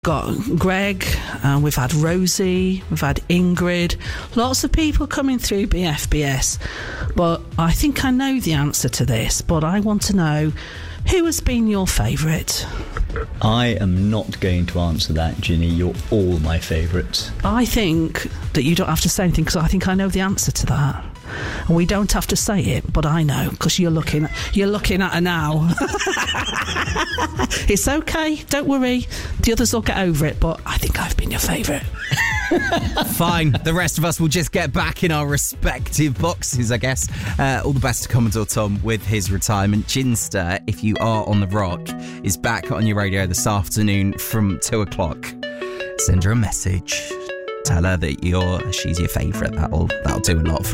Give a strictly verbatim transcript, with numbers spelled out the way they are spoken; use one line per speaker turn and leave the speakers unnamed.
got Greg, uh, we've had Rosie, we've had Ingrid, lots of people coming through B F B S. But I think I know the answer to this, but I want to know, who has been your favourite?
I am not going to answer that, Ginny. You're all my favourites.
I think that you don't have to say anything, because I think I know the answer to that. And we don't have to say it, but I know, because you're looking you're looking at her now. It's okay, don't worry. The others will get over it, but I think I've been your favourite.
Fine, the rest of us will just get back in our respective boxes, I guess. Uh, all the best to Commodore Tom with his retirement. Ginster, If You Are on the Rock, is back on your radio this afternoon from two o'clock. Send her a message. Tell her that you're she's your favourite. That'll, that'll do a lot for